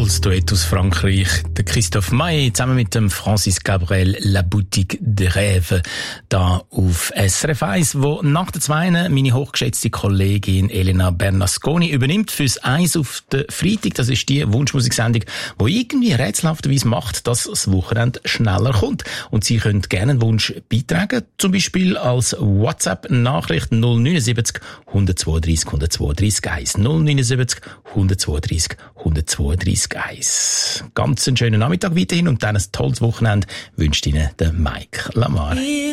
tolles Duett aus Frankreich. Der Christophe Maé zusammen mit dem Francis Cabrel, La Boutique de Rêve, da auf SRF 1, wo nach der 2 meine hochgeschätzte Kollegin Elena Bernasconi übernimmt fürs 1 auf den Freitag. Das ist die Wunschmusiksendung, die irgendwie rätselhafterweise macht, dass das Wochenende schneller kommt. Und Sie können gerne einen Wunsch beitragen, zum Beispiel als WhatsApp-Nachricht 079 132 132 1. 079 132 132 1. Ganz einen schönen Nachmittag weiterhin und dann ein tolles Wochenende wünscht Ihnen der Mike Lamar.